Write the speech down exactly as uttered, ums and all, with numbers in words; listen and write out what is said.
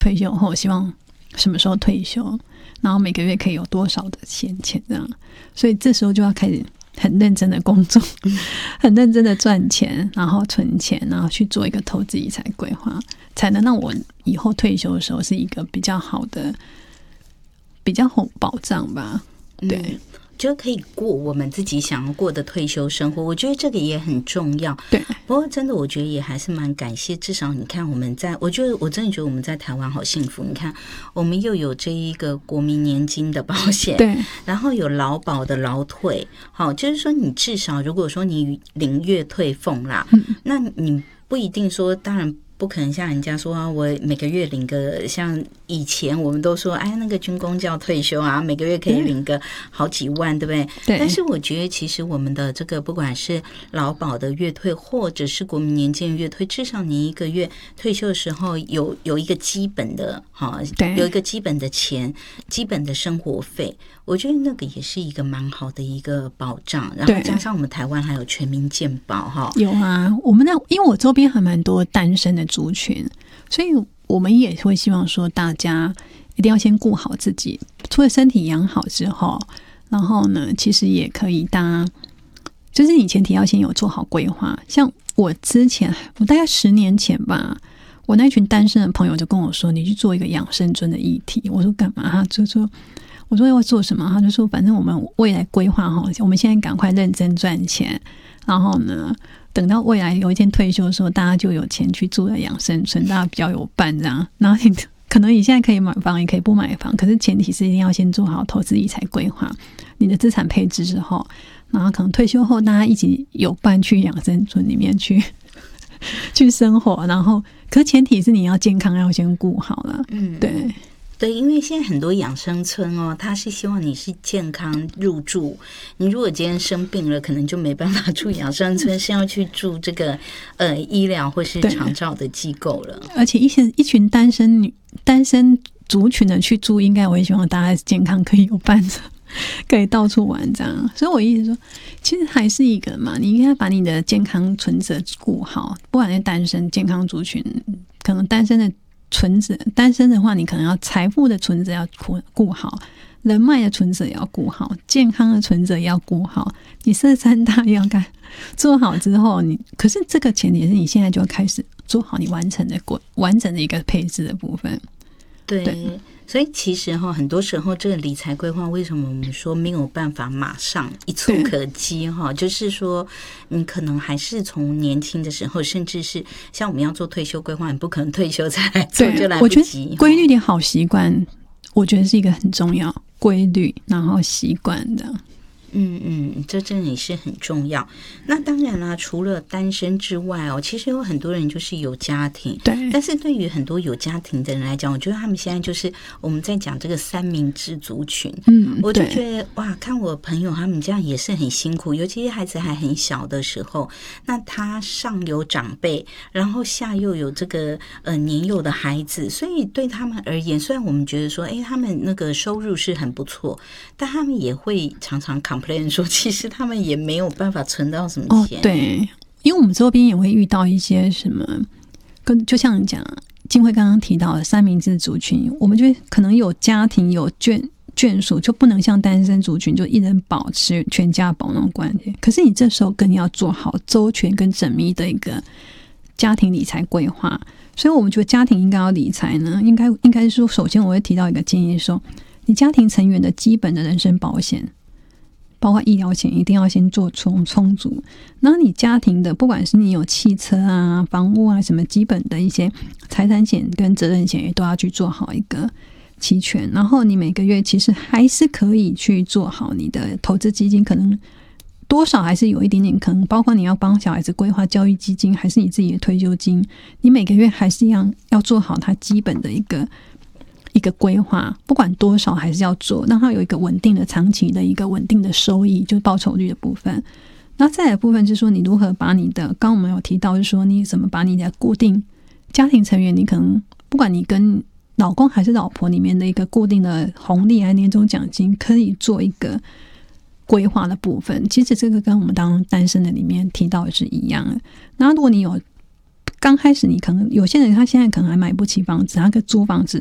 退休后希望什么时候退休，然后每个月可以有多少的闲钱这样，所以这时候就要开始很认真的工作，很认真的赚钱，然后存钱，然后去做一个投资理财规划，才能让我以后退休的时候是一个比较好的、比较好保障吧。对。嗯， 就可以过我们自己想要过的退休生活，我觉得这个也很重要。 对， 不过真的我觉得也还是蛮感谢，至少你看我们在，我觉得我真的觉得我们在台湾好幸福。你看我们又有这一个国民年金的保险， 对， 然后有劳保的劳退，好，就是说你至少如果说你领月退俸啦，嗯，那你不一定说，当然不可能像人家说啊，我每个月领个，像以前我们都说，哎，那个军公教退休啊，每个月可以领个好几万，对不对？ 对。 但是我觉得，其实我们的这个不管是劳保的月退，或者是国民年金的月退，至少你一个月退休的时候有有一个基本的哈，有一个基本的钱，基本的生活费，我觉得那个也是一个蛮好的一个保障。然后加上我们台湾还有全民健保哈， 有啊，我们那因为我周边还蛮多单身的族群，所以我们也会希望说大家一定要先顾好自己，除了身体养好之后，然后呢其实也可以大家就是你前提要先有做好规划。像我之前我大概十年前吧，我那群单身的朋友就跟我说，你去做一个养生尊的议题。我说干嘛？他就说，我说要做什么？他就说反正我们未来规划哈，我们现在赶快认真赚钱，然后呢等到未来有一天退休的时候，大家就有钱去住了养生村，大家比较有伴这样。然后你可能你现在可以买房，也可以不买房，可是前提是一定要先做好投资理财规划，你的资产配置之后，然后可能退休后大家一起有伴去养生村里面去去生活，然后可是前提是你要健康要先顾好了。嗯，对。 对，因为现在很多养生村哦，他是希望你是健康入住。你如果今天生病了，可能就没办法住养生村，是要去住这个呃医疗或是长照的机构了。 而且一群一群单身女单身族群的去住，应该我也希望大家健康可以有伴着，可以到处玩这样。所以我意思说，其实还是一个嘛，你应该把你的健康存折顾好，不管是单身健康族群，可能单身的。存折单身的话，你可能要财富的存折要顾好，人脉的存折也要顾好，健康的存折也要顾好，你这三大要干做好之后，你可是这个前提是你现在就要开始做好你完成的完整的一个配置的部分。 对，对，所以其实哈，很多时候这个理财规划，为什么我们说没有办法马上一触可及哈？就是说，你可能还是从年轻的时候，甚至是像我们要做退休规划，你不可能退休才来做，就来不及。 我觉得规律的好习惯，我觉得是一个很重要规律，然后习惯的。 嗯嗯，这真的也是很重要。那当然啦，除了单身之外哦，其实有很多人就是有家庭， 对。 但是对于很多有家庭的人来讲，我觉得他们现在就是我们在讲这个三明治族群，嗯，我就觉得哇，看我朋友他们这样也是很辛苦，尤其是孩子还很小的时候，那他上有长辈，然后下又有这个呃年幼的孩子，所以对他们而言，虽然我们觉得说，哎，他们那个收入是很不错，但他们也会常常 complain 说，其实他们也没有办法存到什么钱。 哦，对，因为我们周边也会遇到一些什么，跟就像你讲，静慧刚刚提到的三明治族群，我们觉得可能有家庭有眷眷属，就不能像单身族群就一人保持全家保那种关系。可是你这时候更要做好周全跟缜密的一个家庭理财规划。所以我们觉得家庭应该要理财呢，应该应该是说，首先我会提到一个建议说，你家庭成员的基本的人身保险，包括医疗险一定要先做充充足。然后你家庭的不管是你有汽车啊、房屋啊什么基本的一些财产险跟责任险也都要去做好一个齐全。然后你每个月其实还是可以去做好你的投资基金，可能多少还是有一点点，可能包括你要帮小孩子规划教育基金，还是你自己的退休金，你每个月还是一样要做好它基本的一个一个规划，不管多少还是要做，让它有一个稳定的长期的一个稳定的收益，就是报酬率的部分。那再来的部分是说，你如何把你的，刚刚我们有提到是说，你怎么把你的固定家庭成员，你可能不管你跟老公还是老婆里面的一个固定的红利还是年终奖金，可以做一个规划的部分。其实这个跟我们当单身的里面提到的是一样的。那如果你有刚开始你可能有些人他现在可能还买不起房子，他可租房子